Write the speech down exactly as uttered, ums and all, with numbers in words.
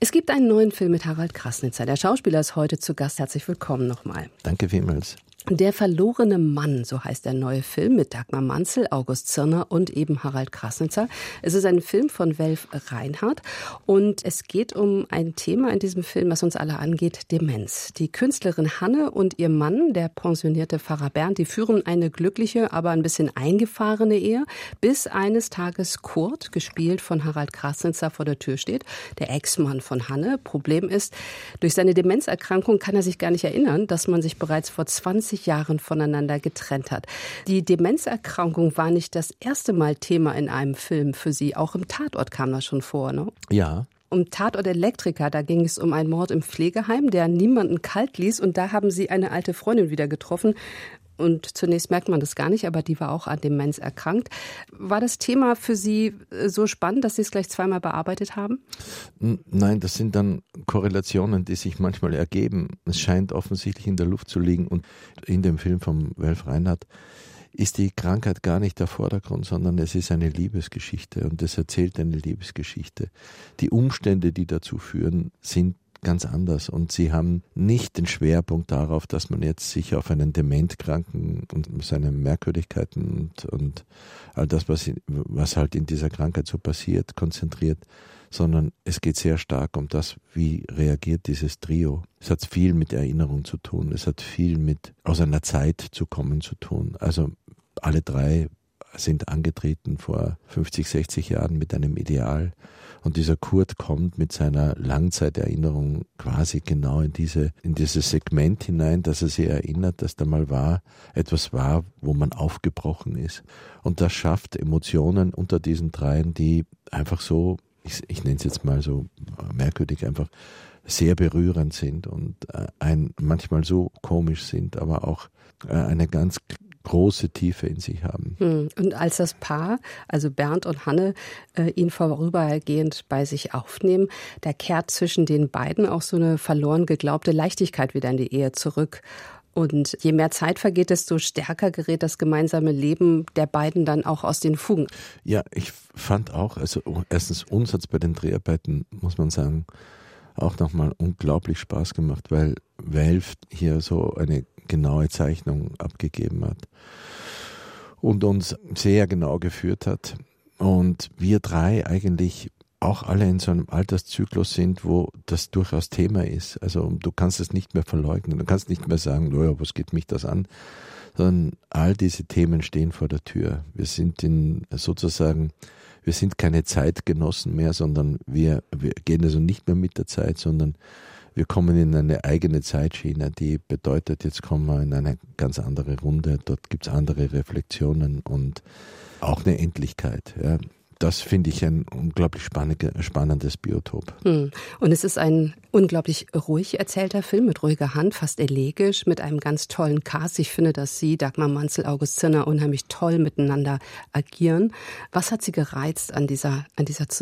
Es gibt einen neuen Film mit Harald Krasnitzer. Der Schauspieler ist heute zu Gast. Herzlich willkommen nochmal. Danke vielmals. Der verlorene Mann, so heißt der neue Film mit Dagmar Manzel, August Zirner und eben Harald Krasnitzer. Es ist ein Film von Welf Reinhardt und es geht um ein Thema in diesem Film, was uns alle angeht, Demenz. Die Künstlerin Hanne und ihr Mann, der pensionierte Pfarrer Bernd, die führen eine glückliche, aber ein bisschen eingefahrene Ehe, bis eines Tages Kurt, gespielt von Harald Krasnitzer, vor der Tür steht, der Ex-Mann von Hanne. Problem ist, durch seine Demenzerkrankung kann er sich gar nicht erinnern, dass man sich bereits vor zwanzig Jahren voneinander getrennt hat. Die Demenzerkrankung war nicht das erste Mal Thema in einem Film für Sie. Auch im Tatort kam das schon vor, ne? Ja. Um Tatort Elektriker, da ging es um einen Mord im Pflegeheim, der niemanden kalt ließ. Und da haben Sie eine alte Freundin wieder getroffen. Und zunächst merkt man das gar nicht, aber die war auch an Demenz erkrankt. War das Thema für Sie so spannend, dass Sie es gleich zweimal bearbeitet haben? Nein, das sind dann Korrelationen, die sich manchmal ergeben. Es scheint offensichtlich in der Luft zu liegen. Und in dem Film von Welf Reinhardt ist die Krankheit gar nicht der Vordergrund, sondern es ist eine Liebesgeschichte und es erzählt eine Liebesgeschichte. Die Umstände, die dazu führen, sind ganz anders und sie haben nicht den Schwerpunkt darauf, dass man jetzt sich auf einen Dementkranken und seine Merkwürdigkeiten und, und all das, was, was halt in dieser Krankheit so passiert, konzentriert, sondern es geht sehr stark um das, wie reagiert dieses Trio. Es hat viel mit Erinnerung zu tun, es hat viel mit aus einer Zeit zu kommen zu tun. Also alle drei sind angetreten vor fünfzig, sechzig Jahren mit einem Ideal. Und dieser Kurt kommt mit seiner Langzeiterinnerung quasi genau in diese, in dieses Segment hinein, dass er sich erinnert, dass da mal war, etwas war, wo man aufgebrochen ist. Und das schafft Emotionen unter diesen dreien, die einfach so, ich, ich nenne es jetzt mal so merkwürdig, einfach sehr berührend sind und ein, manchmal so komisch sind, aber auch eine ganz große Tiefe in sich haben. Und als das Paar, also Bernd und Hanne, äh, ihn vorübergehend bei sich aufnehmen, da kehrt zwischen den beiden auch so eine verloren geglaubte Leichtigkeit wieder in die Ehe zurück. Und je mehr Zeit vergeht, desto stärker gerät das gemeinsame Leben der beiden dann auch aus den Fugen. Ja, ich fand auch, also erstens uns hat es bei den Dreharbeiten, muss man sagen, auch nochmal unglaublich Spaß gemacht, weil Welf hier so eine genaue Zeichnung abgegeben hat und uns sehr genau geführt hat. Und wir drei eigentlich auch alle in so einem Alterszyklus sind, wo das durchaus Thema ist. Also du kannst es nicht mehr verleugnen. Du kannst nicht mehr sagen, oh ja, was geht mich das an? Sondern all diese Themen stehen vor der Tür. Wir sind in sozusagen, wir sind keine Zeitgenossen mehr, sondern wir, wir gehen also nicht mehr mit der Zeit, sondern wir kommen in eine eigene Zeitschiene, die bedeutet, jetzt kommen wir in eine ganz andere Runde, dort gibt es andere Reflexionen und auch eine Endlichkeit. Ja. Das finde ich ein unglaublich spannendes Biotop. Hm. Und es ist ein unglaublich ruhig erzählter Film mit ruhiger Hand, fast elegisch, mit einem ganz tollen Cast. Ich finde, dass Sie, Dagmar Manzel, August Zirner, unheimlich toll miteinander agieren. Was hat Sie gereizt an dieser, an dieser Zusammenarbeit?